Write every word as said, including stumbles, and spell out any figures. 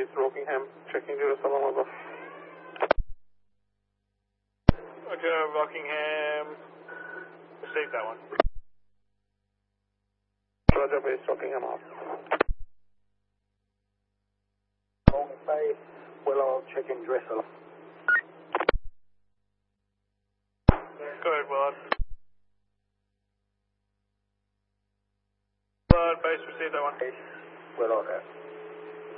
base, Rockingham, checking Jerusalem over. Okay, Rockingham, receive that one. Roger, base, Rockingham off. Long Bay, Willow, checking Jerusalem. Go ahead, Willard. Willard, base, receive that one. Willow there.